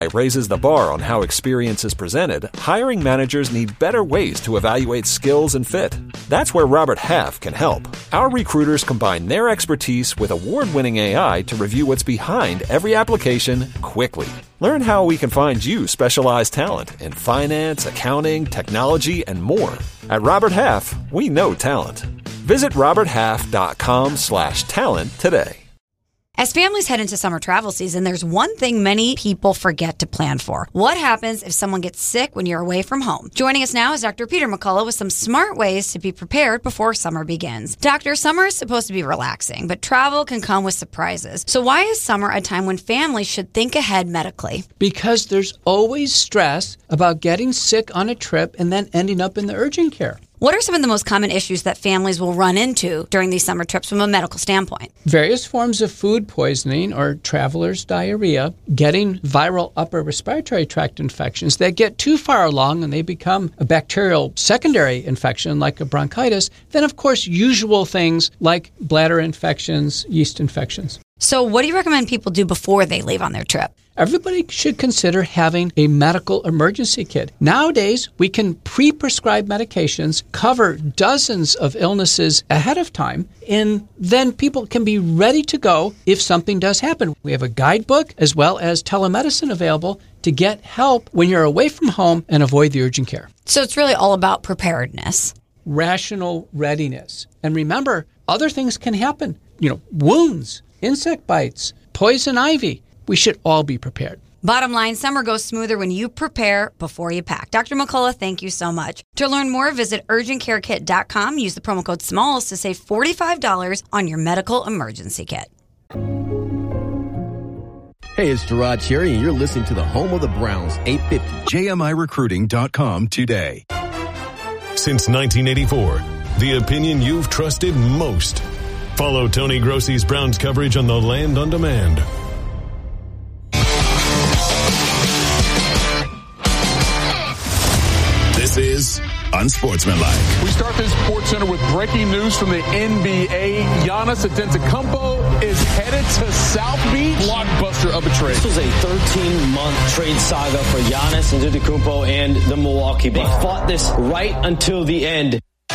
raises the bar on how experience is presented, hiring managers need better ways to evaluate skills and fit. That's where Robert Half can help. Our recruiters combine their expertise with award-winning AI to review what's behind every application quickly. Learn how we can find you specialized talent in finance, accounting, technology, and more. At Robert Half, we know talent. Visit roberthalf.com/talent today. As families head into summer travel season, there's one thing many people forget to plan for. What happens if someone gets sick when you're away from home? Joining us now is Dr. Peter McCullough with some smart ways to be prepared before summer begins. Doctor, summer is supposed to be relaxing, but travel can come with surprises. So why is summer a time when families should think ahead medically? Because there's always stress about getting sick on a trip and then ending up in the urgent care. What are some of the most common issues that families will run into during these summer trips from a medical standpoint? Various forms of food poisoning or traveler's diarrhea, getting viral upper respiratory tract infections that get too far along and they become a bacterial secondary infection like a bronchitis. Then, of course, usual things like bladder infections, yeast infections. So what do you recommend people do before they leave on their trip? Everybody should consider having a medical emergency kit. Nowadays, we can pre-prescribe medications, cover dozens of illnesses ahead of time, and then people can be ready to go if something does happen. We have a guidebook as well as telemedicine available to get help when you're away from home and avoid the urgent care. So it's really all about preparedness. Rational readiness. And remember, other things can happen. Wounds, insect bites, poison ivy. We should all be prepared. Bottom line, summer goes smoother when you prepare before you pack. Dr. McCullough, thank you so much. To learn more, visit urgentcarekit.com. Use the promo code SMALLS to save $45 on your medical emergency kit. Hey, it's Gerard Cherry, and you're listening to the home of the Browns, 850. JMIRecruiting.com today. Since 1984, the opinion you've trusted most. Follow Tony Grossi's Browns coverage on The Land on Demand. This is Unsportsmanlike. We start this Sports Center with breaking news from the NBA. Giannis Antetokounmpo is headed to South Beach. Blockbuster of a trade. This was a 13-month trade saga for Giannis Antetokounmpo and the Milwaukee Bucks. They fought this right until the end.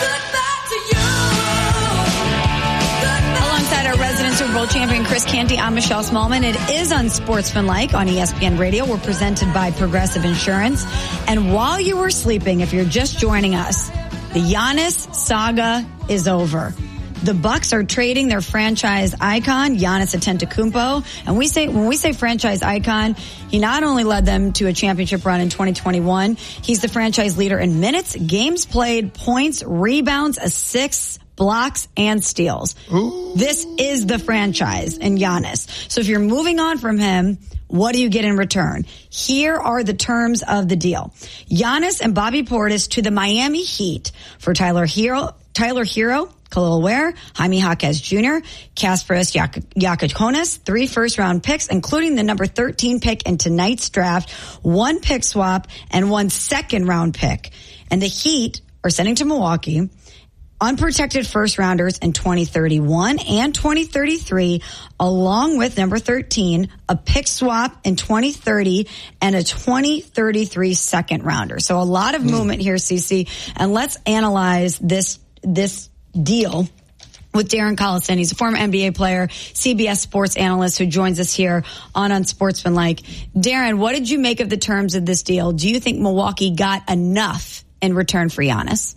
Alongside our resident Super Bowl champion Chris Canty, I'm Michelle Smallman. It is Unsportsmanlike on ESPN Radio. We're presented by Progressive Insurance. And while you were sleeping, if you're just joining us, the Giannis saga is over. The Bucks are trading their franchise icon, Giannis Antetokounmpo. And when we say franchise icon, he not only led them to a championship run in 2021, he's the franchise leader in minutes, games played, points, rebounds, assists, blocks, and steals. Ooh. This is the franchise in Giannis. So if you're moving on from him, what do you get in return? Here are the terms of the deal. Giannis and Bobby Portis to the Miami Heat for Tyler Hero, Khalil Ware, Jaime Jaquez Jr., Kasparas Giaconis, 3 first-round picks, including the number 13 pick in tonight's draft, 1 pick swap, and 1 second-round pick. And the Heat are sending to Milwaukee unprotected first-rounders in 2031 and 2033, along with number 13, a pick swap in 2030, and a 2033 second-rounder. So a lot of movement here, CC. And let's analyze this deal with Darren Collison. He's a former NBA player, CBS sports analyst who joins us here on Unsportsmanlike. Darren, what did you make of the terms of this deal? Do you think Milwaukee got enough in return for Giannis?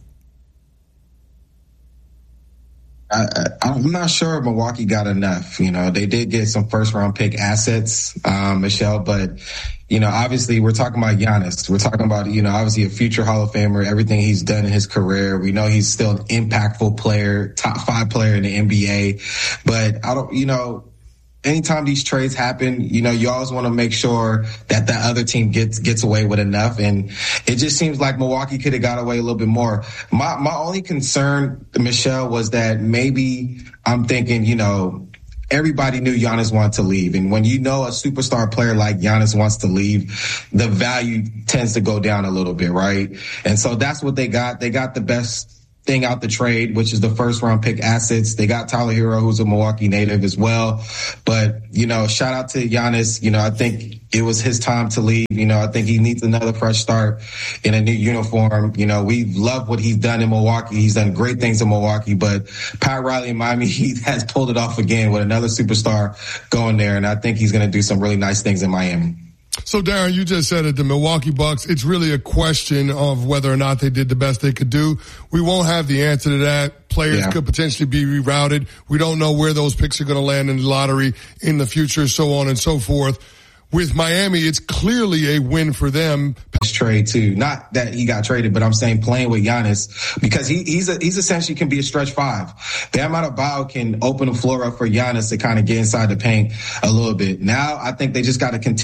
I'm not sure if Milwaukee got enough. They did get some first-round pick assets, Michelle, but, obviously we're talking about Giannis. We're talking about, obviously a future Hall of Famer, everything he's done in his career. We know he's still an impactful player, top 5 player in the NBA. But anytime these trades happen, you always want to make sure that the other team gets away with enough. And it just seems like Milwaukee could have got away a little bit more. My only concern, Michelle, was that maybe I'm thinking, everybody knew Giannis wanted to leave. And when a superstar player like Giannis wants to leave, the value tends to go down a little bit, right? And so that's what they got. They got the best thing out the trade, which is the first round pick assets. They got Tyler Hero, who's a Milwaukee native as well. But, shout out to Giannis. I think it was his time to leave. I think he needs another fresh start in a new uniform. We love what he's done in Milwaukee. He's done great things in Milwaukee, but Pat Riley in Miami, he has pulled it off again with another superstar going there. And I think he's going to do some really nice things in Miami. So, Darren, you just said it, the Milwaukee Bucks, it's really a question of whether or not they did the best they could do. We won't have the answer to that. Players could potentially be rerouted. We don't know where those picks are going to land in the lottery in the future, so on and so forth. With Miami, it's clearly a win for them. Trade too. Not that he got traded, but I'm saying playing with Giannis, because he's essentially can be a stretch five. Bam Adebayo can open the floor up for Giannis to kind of get inside the paint a little bit. Now I think they just got to continue